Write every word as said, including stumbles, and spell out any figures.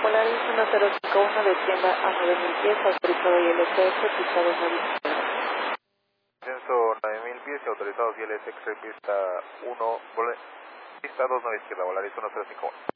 Polaris uno cero cinco uno descienda a nueve mil pies, autorizado I L S X, pista dos nueve izquierda. Descenso nueve mil pies y autorizados I L S X, pista uno, pista dos nueve izquierda, Polaris uno cero cinco uno.